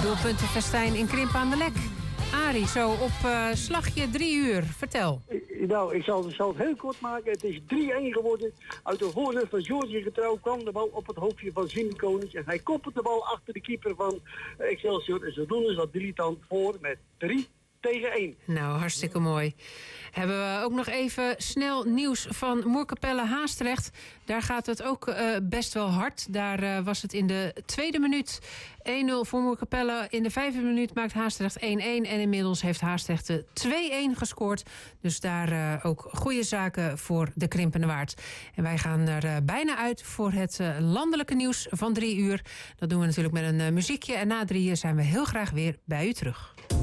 Doelpuntenfestijn in Krimpen aan de Lek. Arie, zo op slagje 3 uur. Vertel. Nou, ik zal het heel kort maken. Het is 3-1 geworden. Uit de voorzet van Georgie Getrouw kwam de bal op het hoofdje van Jimmy Konings. En hij koppelt de bal achter de keeper van Excelsior. En zodoende zat Drietant voor met 3-1. Nou, hartstikke mooi. Hebben we ook nog even snel nieuws van Moerkapelle-Haastrecht. Daar gaat het ook best wel hard. Daar was het in de 2e minuut 1-0 voor Moerkapelle. In de 5e minuut maakt Haastrecht 1-1. En inmiddels heeft Haastrecht 2-1 gescoord. Dus daar ook goede zaken voor de Krimpende Waard. En wij gaan er bijna uit voor het landelijke nieuws van 3 uur. Dat doen we natuurlijk met een muziekje. En na 3 uur zijn we heel graag weer bij u terug.